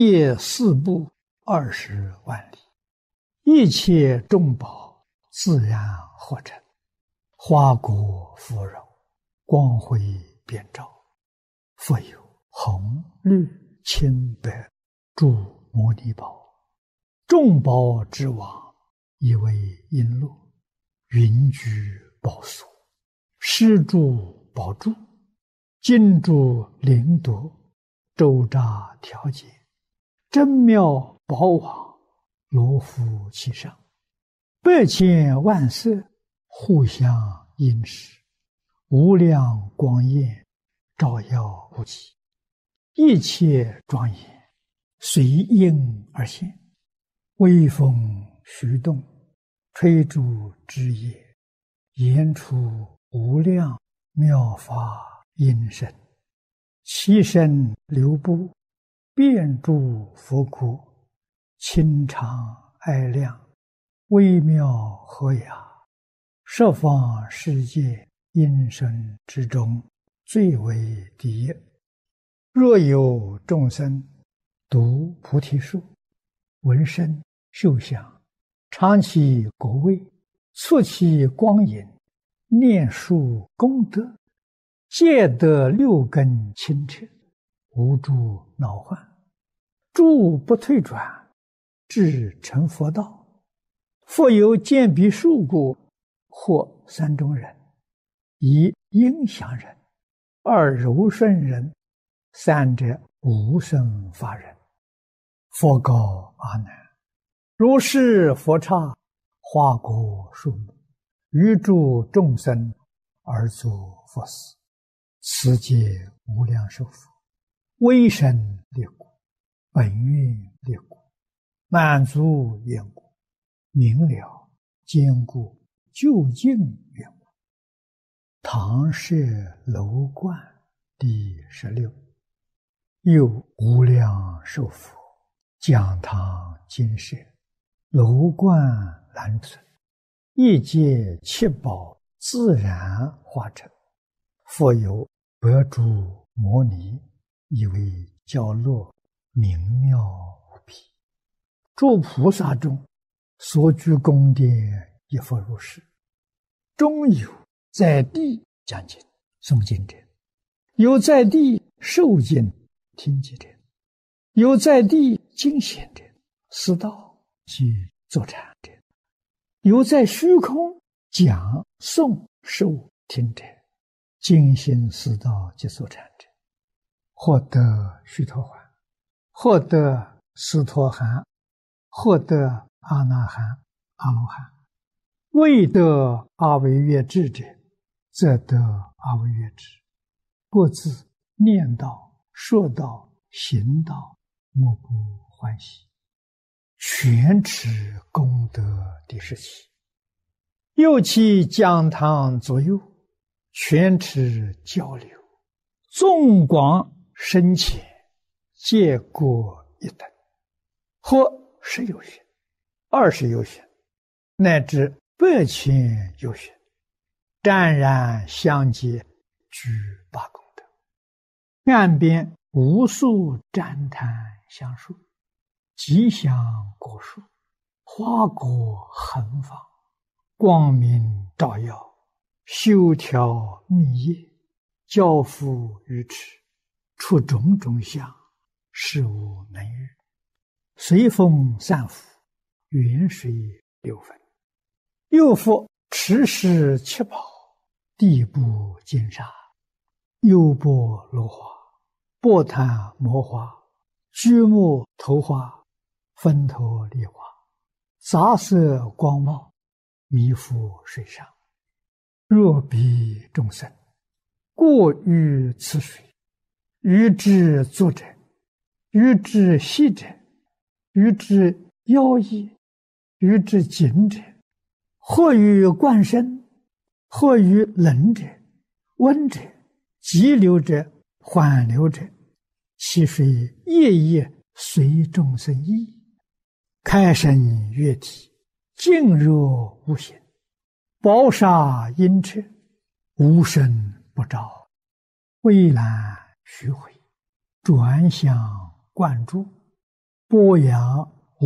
夜四步20万里，一切众宝自然合成，花果芙蓉，光辉遍照。复有红、绿、青、白诸摩尼宝，众宝之王，以为璎珞，云居宝所，施诸宝柱，金珠灵夺，周匝调节，真妙宝网，罗浮其上，百千万色，互相映饰，无量光焰，照耀无极，一切庄严，随应而现，微风徐动，吹竹枝叶，言出无量妙法音声，其身流布，遍诸佛国，清常爱亮，微妙和雅，十方世界音声之中，最为第一。若有众生读菩提树，闻声嗅香，尝其果味，触其光影，念述功德，皆得六根清澈，无诸恼患，诸不退转，至成佛道。复有见彼树故，或三种人：一音响人，二柔顺人，三者无生法人。佛告阿难：如是佛刹，花果树木，于诸众生而作佛事，此皆无量寿佛，威神力故，本愿力故，满足愿故，明了坚固究竟愿故。唐舍楼观第16。又无量寿佛，讲堂金舍，楼观兰村，一界七宝自然化成，复有百诸摩尼，以为教乐，明妙无比。诸菩萨中所居宫殿，亦复如是。中有在地讲经诵经者，有在地受经听经者，有在地经显者，思道及坐禅者，有在虚空讲诵受听者，精心思道及坐禅者，获得须陀洹，获得斯陀含，获得阿那含、阿罗汉。未得阿惟越致者，则得阿惟越致。各自念道、说道、行道，莫不欢喜，全持功德第17。又其讲堂左右，全持交流，纵广深浅，皆各一等，或10有许，20有许，乃至100千有许，湛然相接，具八功德。岸边无数旃檀香树，吉祥果树，花果横放，光明照耀，修条密叶，交付于持，出种种相，事无能遇。随风散伏，远水流分。又复持世七宝，地部金沙，优波罗花，波檀摩花，居木头花，分头梨花，杂色光茂，弥覆水上。若彼众生过于此水，于之作者，于之息者，于之妖异，于之景者，或于灌身，或于冷者、温者、急流者、缓流者，其水夜夜随众生意，开生悦体，静若无形，宝沙阴彻，无声不着，蔚蓝虚回，转向灌注， 播扬